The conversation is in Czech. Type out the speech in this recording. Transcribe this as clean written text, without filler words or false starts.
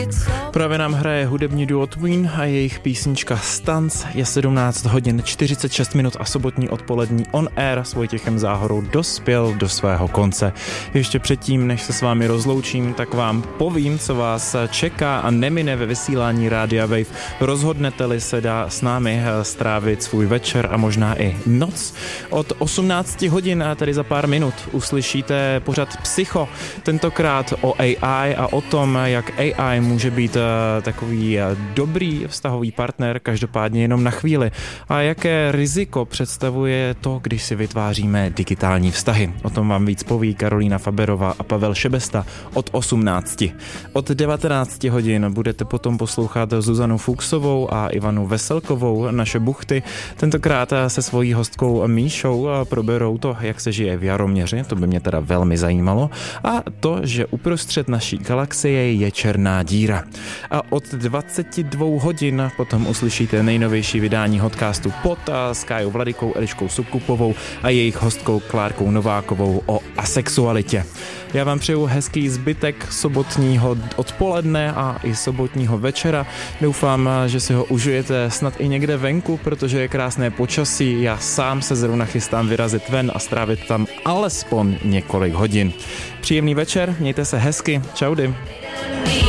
Právě nám hraje hudební duo Twin a jejich písnička Stanc. Je 17 hodin 46 minut a sobotní odpolední On Air s Vojtěchem Záhorou dospěl do svého konce. Ještě předtím, než se s vámi rozloučím, tak vám povím, co vás čeká a nemine ve vysílání Rádia Wave. Rozhodnete-li se s námi strávit svůj večer a možná i noc. Od 18 hodin, tedy za pár minut, uslyšíte pořad Psycho, tentokrát o AI a o tom, jak AI může být takový dobrý vztahový partner, každopádně jenom na chvíli. A jaké riziko představuje to, když si vytváříme digitální vztahy. O tom vám víc poví Karolína Faberová a Pavel Šebesta od 18. Od 19 hodin budete potom poslouchat Zuzanu Fuchsovou a Ivanu Veselkovou, naše buchty. Tentokrát se svojí hostkou Míšou proberou to, jak se žije v Jaroměři, to by mě teda velmi zajímalo, a to, že uprostřed naší galaxie je černá díra. A od 22 hodin potom uslyšíte nejnovější vydání podcastu Pod s Kájou Vladykou, Eliškou Subkupovou a jejich hostkou Klárkou Novákovou o asexualitě. Já vám přeju hezký zbytek sobotního odpoledne a i sobotního večera. Doufám, že si ho užijete snad i někde venku, protože je krásné počasí. Já sám se zrovna chystám vyrazit ven a strávit tam alespoň několik hodin. Příjemný večer, mějte se hezky, čaudy.